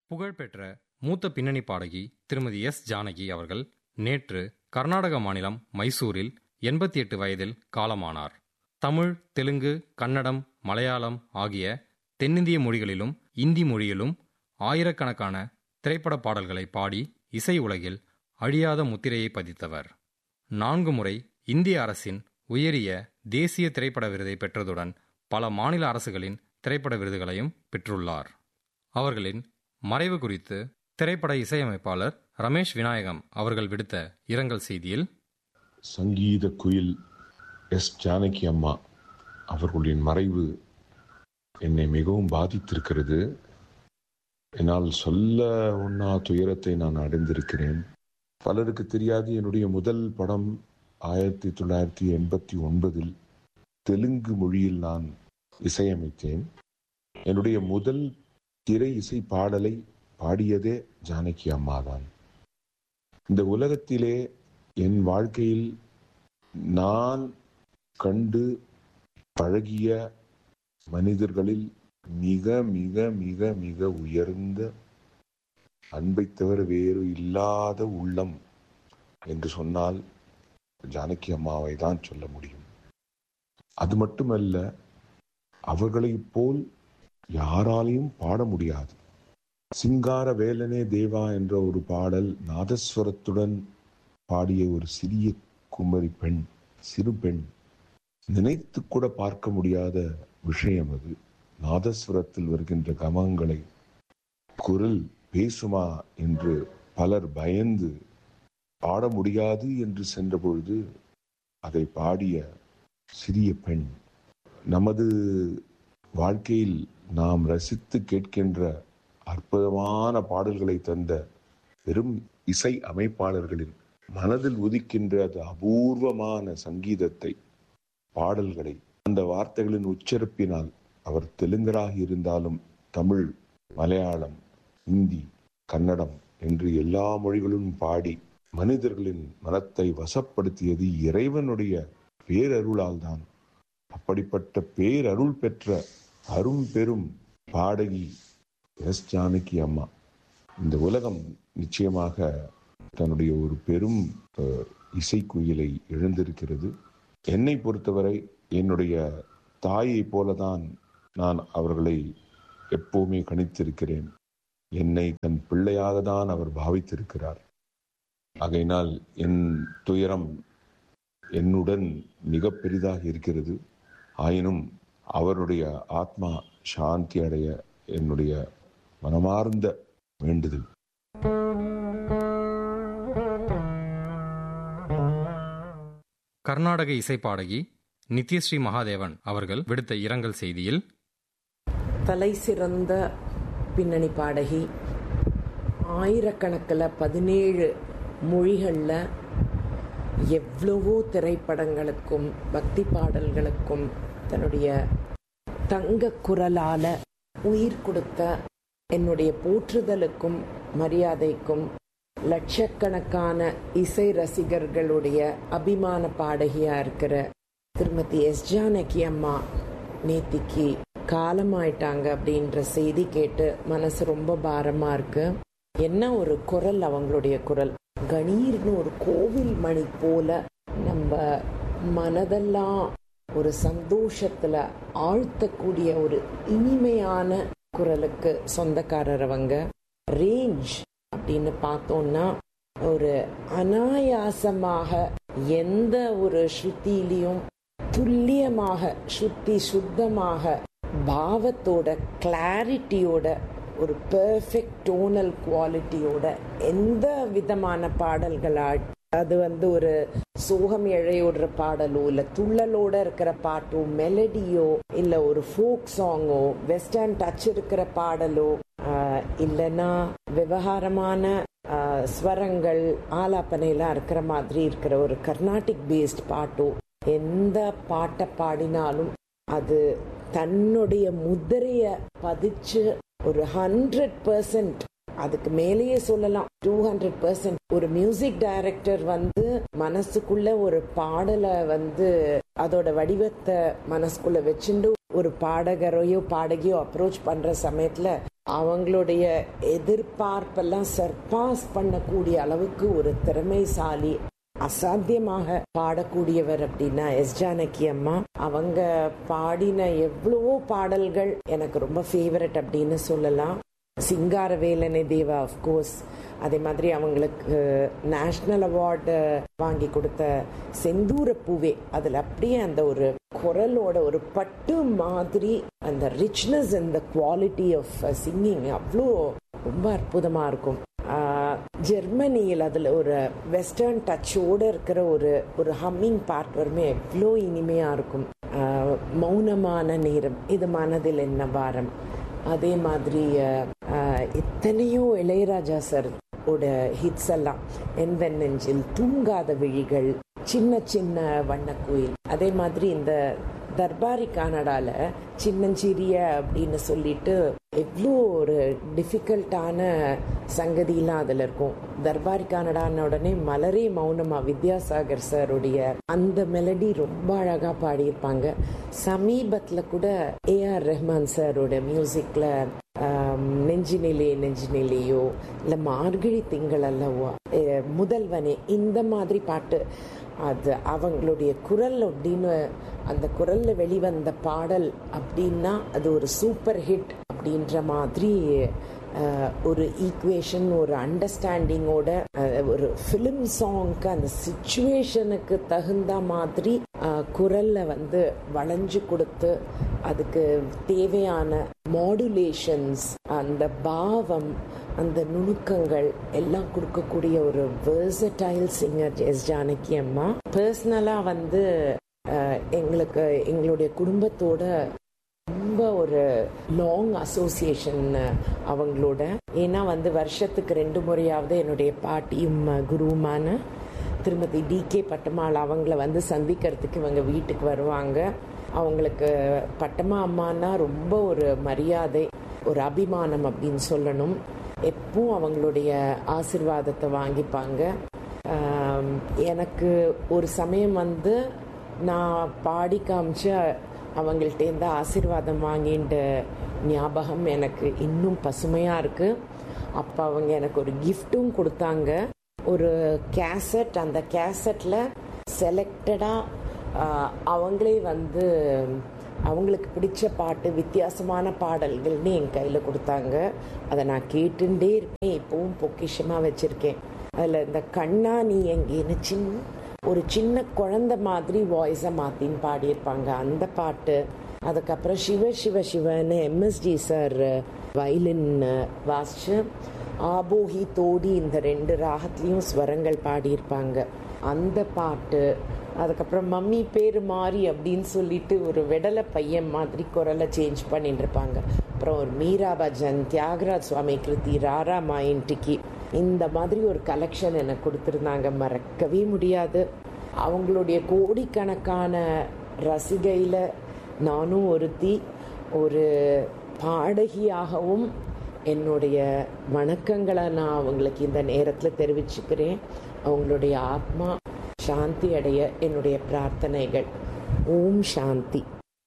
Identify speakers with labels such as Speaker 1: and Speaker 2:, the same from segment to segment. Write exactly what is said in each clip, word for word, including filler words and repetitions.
Speaker 1: புகழ்பெற்ற மூத்த பின்னணி பாடகி திருமதி எஸ் ஜானகி அவர்கள் நேற்று கர்நாடக மாநிலம் மைசூரில் எண்பத்தி எட்டு வயதில் காலமானார். தமிழ், தெலுங்கு, கன்னடம், மலையாளம் ஆகிய தென்னிந்திய மொழிகளிலும் இந்தி மொழியிலும் ஆயிரக்கணக்கான திரைப்பட பாடல்களை பாடி இசை உலகில் அழியாத முத்திரையை பதித்தவர். நான்கு முறை இந்திய அரசின் உயரிய தேசிய திரைப்பட விருதை பெற்றதுடன் பல மாநில அரசுகளின் திரைப்பட விருதுகளையும் பெற்றுள்ளார். அவர்களின் மறைவு குறித்து திரைப்பட இசையமைப்பாளர் ரமேஷ் விநாயகம் அவர்கள் விடுத்த இரங்கல் செய்தியில்,
Speaker 2: சங்கீத குயில் எஸ் ஜானகி அம்மா அவர்களின் மறைவு என்னை மிகவும் பாதித்திருக்கிறது. என்னால் சொல்ல ஒண்ணா துயரத்தை நான் அடைந்திருக்கிறேன். பலருக்கு தெரியாது, என்னுடைய முதல் படம் ஆயிரத்தி தொள்ளாயிரத்தி எண்பத்தி ஒன்பதில் தெலுங்கு மொழியில் நான் இசையமைத்தேன். என்னுடைய முதல் திரை இசை பாடலை பாடியதே ஜானகி அம்மாதான். இந்த உலகத்திலே என் வாழ்க்கையில் நான் கண்டு பழகிய மனிதர்களில் மிக மிக மிக மிக உயர்ந்த அன்பை தவிர வேறு இல்லாத உள்ளம் என்று சொன்னால் ஜானகி அம்மாவை தான் சொல்ல முடியும். அது மட்டுமல்ல, அவர்களைப் போல் யாராலையும் பாட முடியாது. சிங்கார வேலனே தேவா என்ற ஒரு பாடல் நாதஸ்வரத்துடன் பாடிய ஒரு சிறிய குமரி பெண், சிறு பெண். நினைத்து கூட பார்க்க முடியாத விஷயம் அது. நாதஸ்வரத்தில் வருகின்ற கமங்களை குரல் பேசுமா என்று பலர் பயந்து பாட முடியாது என்று சென்ற பொழுது அதை பாடிய சிறிய பெண். நமது வாழ்க்கையில் நாம் ரசித்து கேட்கின்ற அற்புதமான பாடல்களை தந்த பெரும் இசை அமைப்பாளர்களின் மனதில் உதிக்கின்ற அது அபூர்வமான சங்கீதத்தை, பாடல்களை, அந்த வார்த்தைகளின் உச்சரிப்பினால் அவர் தெலுங்கராக இருந்தாலும் தமிழ், மலையாளம், இந்தி, கன்னடம் என்று எல்லா மொழிகளும் பாடி மனிதர்களின் மனத்தை வசப்படுத்தியது இறைவனுடைய பேரருளால் தான். அப்படிப்பட்ட பேரருள் பெற்ற அரும் பெரும் பாடகி எஸ் ஜானகி அம்மா. இந்த உலகம் நிச்சயமாக தன்னுடைய ஒரு பெரும் இசைக்குயிலை இழந்திருக்கிறது. என்னை பொறுத்தவரை என்னுடைய தாயை போலதான் நான் அவர்களை எப்பவுமே கணித்திருக்கிறேன். என்னை தன் பிள்ளையாக தான் அவர் பாவித்திருக்கிறார். ஆகையினால் என் துயரம் என்னுடன் மிக பெரிதாக இருக்கிறது. ஆயினும் அவருடைய ஆத்மா சாந்தி அடைய என்னுடைய மனமார்ந்த வேண்டுதல்.
Speaker 1: கர்நாடக இசை பாடகி நித்யஸ்ரீ மகாதேவன் அவர்கள் விடுத்த இரங்கல் செய்தியில்,
Speaker 3: தலை சிறந்த பின்னணி பாடகி, ஆயிரக்கணக்கில் பதினேழு மொழிகளில் எவ்வளவோ திரைப்படங்களுக்கும் பக்தி பாடல்களுக்கும் தன்னுடைய தங்க குரலால உயிர் கொடுத்த என்னுடைய போற்றுதலுக்கும் மரியாதைக்கும் லட்சக்கணக்கான இசை ரசிகர்களுடைய அபிமான பாடகியா இருக்கிற திருமதி எஸ் ஜானகி அம்மா நேத்திக்கு காலமாயிட்டாங்க அப்படின்ற செய்தி கேட்டு மனசு ரொம்ப பாரமா இருக்கு. என்ன ஒரு குரல், அவங்களுடைய குரல் கணீர்னு ஒரு கோவில் மணி போல நம்ம மனதெல்லாம் ஒரு சந்தோஷத்துல ஆழ்த்தக்கூடிய ஒரு இனிமையான குரலுக்கு சொந்தக்காரர் அவங்க. ரேஞ்ச் அப்படின்னு பார்த்தோம்னா ஒரு அனாயாசமாக எந்த ஒரு ஸ்ருதியிலையும் துல்லியமாக ஸ்ருதி சுத்தமாக பாவத்தோட கிளாரிட்டியோட ஒரு பெர்ஃபெக்ட் டோனல் குவாலிட்டியோட எந்த விதமான பாடல்களா, அது வந்து ஒரு சோகம் இழையோடுற பாடலோ இல்ல துள்ளலோட இருக்கிற பாட்டோ, மெலடியோ இல்ல ஒரு ஃபோக் சாங்கோ, வெஸ்டர்ன் டச் இருக்கிற பாடலோ, இல்லைன்னா விவகாரமான ஸ்வரங்கள் ஆலாப்பனையெல்லாம் இருக்கிற மாதிரி இருக்கிற ஒரு கர்நாடிக் பேஸ்ட் பாட்டோ, எந்த பாட்டை பாடினாலும் அது தன்னுடைய முத்திரைய பதிச்சு ஒரு ஹண்ட்ரட் பர்சன்ட், அதுக்கு மேலேயே சொல்லலாம் டூ ஹண்ட்ரட் பர்சன்ட். ஒரு மியூசிக் டைரக்டர் வந்து மனசுக்குள்ள ஒரு பாடலை வந்து அதோட வடிவத்தை மனசுக்குள்ள வச்சுட்டு ஒரு பாடகரையோ பாடகியோ அப்ரோச் பண்ற சமயத்துல அவங்களுடைய எதிர்பார்ப்பெல்லாம் சர்பாஸ் பண்ணக்கூடிய அளவுக்கு ஒரு திறமைசாலி, அசாத்தியமாக பாடக்கூடியவர் அப்படின்னா எஸ் ஜானகி அம்மா. அவங்க பாடின எவ்வளவோ பாடல்கள் எனக்கு ரொம்ப ஃபேவரட் அப்படின்னு சொல்லலாம். சிங்காரவேலனை தேவா அஃப்கோர்ஸ், அதே மாதிரி அவங்களுக்கு நேஷ்னல் அவார்டு வாங்கி கொடுத்த செந்தூர பூவே, அதில் அப்படியே அந்த ஒரு குரலோட ஒரு பட்டு மாதிரி அந்த richness and the quality of singing அவ்வளோ ரொம்ப அற்புதமாக இருக்கும். ஜெர்மனியில் அதில் ஒரு வெஸ்டர்ன் டச்சோடு இருக்கிற ஒரு ஒரு ஹம்மிங் பார்ட் வருமே, எவ்வளோ இனிமையாக இருக்கும். மௌனமான நேரம், இது மனதில் என்ன பாரம், அதே மாதிரி எத்தனையோ இளையராஜா சார் ஓட ஹிட்ஸ் எல்லாம், என் வெண்ணெஞ்சில், தூங்காத விழிகள், சின்ன சின்ன வண்ணக்குயில், அதே மாதிரி இந்த தர்பாரி கனடால சின்னஞ்சிறிய அப்படின்னு சொல்லிட்டு எவ்வளோ ஒரு டிஃபிகல்ட்டான சங்கதியெல்லாம் அதில் இருக்கும். தர்பாரி கனடான உடனே மலரே மௌனமா வித்யாசாகர் சாருடைய அந்த மெலடி ரொம்ப அழகாக பாடியிருப்பாங்க. சமீபத்தில் கூட ஏ ஆர் ரஹ்மான் சாரோட மியூசிக்கில் நெஞ்சினிலே நெஞ்சினிலேயோ இல்லை மார்கழி திங்கள் அல்லவோ, முதல்வனே, இந்த மாதிரி பாட்டு, அது அவங்களுடைய குரல் அப்படின்னு அந்த குரல்ல வெளிவந்த பாடல் அப்படின்னா அது ஒரு சூப்பர் ஹிட் அப்படின்ற மாதிரி ஒரு ஈக்குவேஷன், ஒரு அண்டர்ஸ்டாண்டிங்கோட ஒரு ஃபிலிம் சாங்க்கு அந்த சிச்சுவேஷனுக்கு தகுந்த மாதிரி குரல்ல வந்து வளைஞ்சு கொடுத்து அதுக்கு தேவையான மாடுலேஷன்ஸ், அந்த பாவம், அந்த நுணுக்கங்கள் எல்லாம் கொடுக்கக்கூடிய ஒரு வெர்சடைல் சிங்கர் எஸ் ஜானகி அம்மா. பர்சனலாக வந்து எங்களுக்கு எங்களுடைய குடும்பத்தோட ரொம்ப ஒரு லாங் அசோசியேஷன் அவங்களோட. ஏன்னா வந்து வருஷத்துக்கு ரெண்டு முறையாவது என்னுடைய பாட்டியும் குருவுமான திருமதி டி கே பட்டம்மாள் அவங்கள வந்து சந்திக்கிறதுக்கு இவங்க வீட்டுக்கு வருவாங்க. அவங்களுக்கு பட்டம்மா அம்மானா ரொம்ப ஒரு மரியாதை, ஒரு அபிமானம் அப்படின்னு சொல்லணும். எப்பவும் அவங்களுடைய ஆசீர்வாதத்தை வாங்கிப்பாங்க. எனக்கு ஒரு சமயம் வந்து நான் பாடி காமிச்சு அவங்கள்ட்டேருந்து ஆசீர்வாதம் வாங்கின்ற ஞாபகம் எனக்கு இன்னும் பசுமையாக இருக்குது. அப்போ அவங்க எனக்கு ஒரு கிஃப்ட்டும் கொடுத்தாங்க, ஒரு கேசட். அந்த கேசட்டில் செலக்டடாக அவங்களே வந்து அவங்களுக்கு பிடிச்ச பாட்டு, வித்தியாசமான பாடல்கள்னு என் கையில் கொடுத்தாங்க. அதை நான் கேட்டுட்டே இருப்பேன், இப்போவும் பொக்கிஷமாக வச்சுருக்கேன். அதில் இந்த கண்ணா நீ எங்கேன்னு சின்ன ஒரு சின்ன குழந்தை மாதிரி வாய்ஸை மாற்றின்னு பாடியிருப்பாங்க, அந்த பாட்டு. அதுக்கப்புறம் Shiva Shiva சிவன்னு MST sir violin வாசிச்சு ஆபோஹி தோடி இந்த ரெண்டு ராகத்துலேயும் ஸ்வரங்கள் பாடியிருப்பாங்க, அந்த பாட்டு. அதுக்கப்புறம் மம்மி பேர் மாறி அப்படின்னு சொல்லிட்டு ஒரு வெடலை பையன் மாதிரி குரலை சேஞ்ச் பண்ணிட்டு இருப்பாங்க. அப்புறம் ஒரு மீரா பஜன், தியாகராஜ் சுவாமி கிருதி, ராரா மாயின்டிக்கு, இந்த மாதிரி ஒரு கலெக்ஷன் எனக்கு கொடுத்துருந்தாங்க, மறக்கவே முடியாது. அவங்களுடைய கோடிக்கணக்கான ரசிகையில் நானும் ஒருத்தி. ஒரு பாடகியாகவும் என்னுடைய வணக்கங்களை நான் அவங்களுக்கு இந்த நேரத்தில் தெரிவிச்சுக்கிறேன். அவங்களுடைய ஆத்மா சாந்தி அடைய என்னுடைய பிரார்த்தனைகள். ஓம் சாந்தி.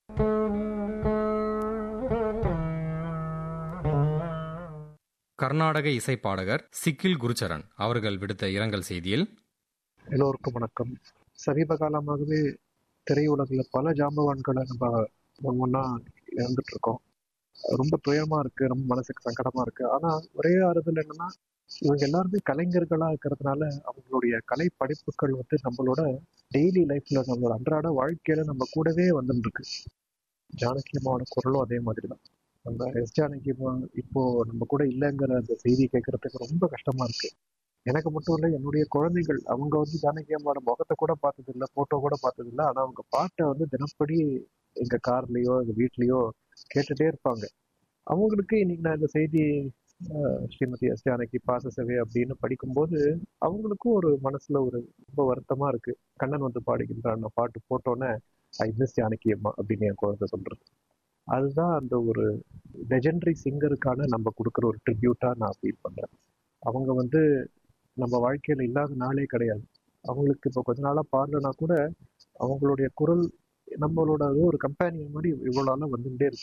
Speaker 1: கர்நாடக இசைப்பாடகர் சிக்கில் குருச்சரன் அவர்கள் விடுத்த இரங்கல் செய்தியில்,
Speaker 4: எல்லோருக்கும் வணக்கம். சமீப காலமாகவே திரையுலகில் பல ஜாம்பவான்களை நம்ம ஒவ்வொன்றா இழந்துட்டு இருக்கோம். ரொம்ப துயரமா இருக்கு, ரொம்ப மனசுக்கு சங்கடமா இருக்கு. ஆனா ஒரே ஆறுதல் என்னன்னா, இவங்க எல்லாருமே கலைஞர்களா இருக்கிறதுனால அவங்களுடைய கலை படைப்புகள் வந்து நம்மளோட டெய்லி லைஃப்ல, நம்மளோட அன்றாட வாழ்க்கையில நம்ம கூடவே வந்துட்டு இருக்கு. ஜானகி அம்மாவோட குரலும் அதே மாதிரி தான். நம்ம எஸ் ஜானகி அம்மா இப்போ நம்ம கூட இல்லைங்கிற அந்த செய்தி கேட்கறதுக்கு ரொம்ப கஷ்டமா இருக்கு. எனக்கு மட்டும் இல்லை, என்னுடைய குழந்தைகள் அவங்க வந்து ஜானகி அம்மாவோட முகத்தை கூட பார்த்தது இல்லை, போட்டோ கூட பார்த்தது இல்லை. ஆனா அவங்க பாட்டை வந்து தினப்படி எங்க கார்லயோ எங்க வீட்லயோ கேட்டுட்டே இருப்பாங்க. அவங்களுக்கு இன்னைக்கு நான் இந்த செய்தி ஸ்ரீமதி எஸ் ஜானகி பாசசவே அப்படின்னு படிக்கும்போது அவங்களுக்கும் ஒரு மனசுல ஒரு ரொம்ப வருத்தமா இருக்கு. கண்ணன் வந்து பாடுகின்ற அந்த பாட்டு போட்டோன்னே ஐ மிஸ் ஜானகி அம்மா அப்படின்னு என் குழந்தை சொல்றது. அதுதான் அந்த ஒரு லெஜெண்டரி சிங்கருக்கான நம்ம கொடுக்குற ஒரு ட்ரிபியூட்டா நான் ஃபீல் பண்றேன். அவங்க வந்து நம்ம வாழ்க்கையில இல்லாத நாளே கிடையாது. அவங்களுக்கு இப்போ கொஞ்ச நாளா பாடலனா கூட அவங்களுடைய குரல் நம்மளோட ஒரு கம்பேனியன் மாதிரி இவ்வளோ நாளாக வந்துட்டே இருக்கு.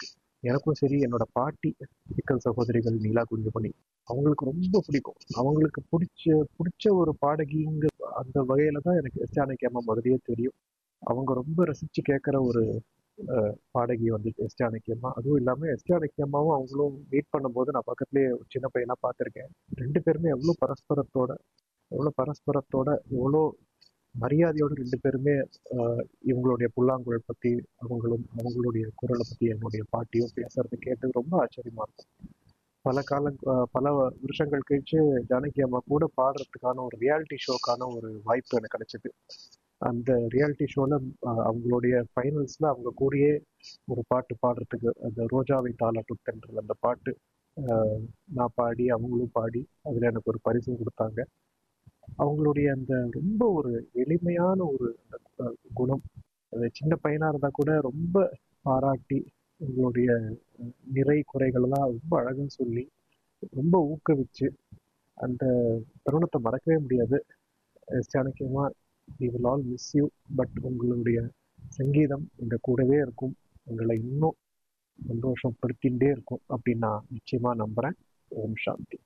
Speaker 4: எனக்கும் சரி, என்னோட பாட்டி சிக்கல் சகோதரிகள் நீலா குஞ்சுமணி அவங்களுக்கு ரொம்ப பிடிக்கும். அவங்களுக்கு பிடிச்ச பிடிச்ச ஒரு பாடகிங்க அந்த வகையில தான் எனக்கு எஸ் ஜானகி அம்மா முதலியே தெரியும். அவங்க ரொம்ப ரசிச்சு கேட்குற ஒரு பாடகி வந்து எஸ் ஜானகி அம்மா. அதுவும் இல்லாமல் எஸ் ஜானகி அம்மாவும் அவங்களும் மீட் பண்ணும்போது நான் பக்கத்துலேயே ஒரு சின்ன பையனாக பார்த்துருக்கேன். ரெண்டு பேருமே எவ்வளோ பரஸ்பரத்தோட எவ்வளோ பரஸ்பரத்தோட எவ்வளோ மரியாதையோட ரெண்டு பேருமே இவங்களுடைய புல்லாங்குழல் பற்றி அவங்களும் அவங்களுடைய குரலை பற்றி என்னுடைய பாட்டியும் பேசுறதை கேட்டு ரொம்ப ஆச்சரியமா இருக்கும். பல கால பல வருஷங்கள் கழிச்சு ஜானகி அம்மா கூட பாடுறதுக்கான ஒரு ரியாலிட்டி ஷோக்கான ஒரு வாய்ப்பு எனக்கு கிடைச்சது. அந்த ரியாலிட்டி ஷோல அவங்களுடைய ஃபைனல்ஸ்ல அவங்க கூடயே ஒரு பாட்டு பாடுறதுக்கு, அந்த ரோஜாவை தாலாட்டுத்தென்ற அந்த பாட்டு நான் பாடி அவங்களும் பாடி அதுல எனக்கு ஒரு பரிசு கொடுத்தாங்க. அவங்களுடைய அந்த ரொம்ப ஒரு எளிமையான ஒரு குணம், அது சின்ன பையனா இருந்தா கூட ரொம்ப பாராட்டி உங்களுடைய நிறை குறைகள்லாம் ரொம்ப அழகா சொல்லி ரொம்ப ஊக்குவிச்சு அந்த தருணத்தை மறக்கவே முடியாது. எஸ் ஜானகி அம்மா, we will all miss you, but உங்களுடைய சங்கீதம் எங்க கூடவே இருக்கும், உங்களை இன்னும் சந்தோஷப்படுத்திகிட்டே இருக்கும் அப்படின்னு நான் நிச்சயமா நம்புறேன். ஓம் சாந்தி.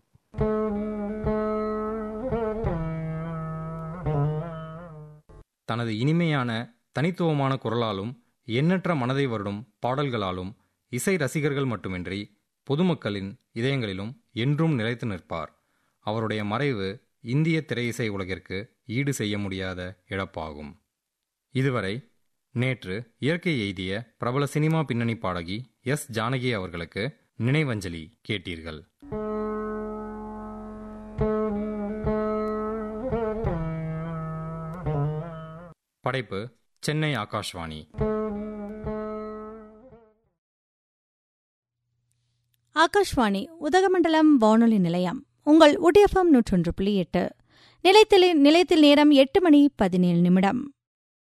Speaker 1: தனது இனிமையான தனித்துவமான குரலாலும் எண்ணற்ற மனதை வருடும் பாடல்களாலும் இசை ரசிகர்கள் மட்டுமின்றி பொதுமக்களின் இதயங்களிலும் என்றும் நிலைத்து நிற்பார். அவருடைய மறைவு இந்திய திரையிசை உலகிற்கு ஈடு செய்ய முடியாத இழப்பாகும். இதுவரை நேற்று இயற்கை எய்திய பிரபல சினிமா பின்னணி பாடகி எஸ் ஜானகி அவர்களுக்கு நினைவஞ்சலி கேட்டீர்கள். படைப்பு சென்னை ஆகாஷ்வாணி.
Speaker 5: ஆகாஷ்வாணி உதகமண்டலம் வானொலி நிலையம். உங்கள் உடிஎஃப்எம் நூற்றொன்று புள்ளி எட்டு. நிலையத்தில் நிலையத்தில் நேரம் எட்டு மணி பதினேழு நிமிடம்.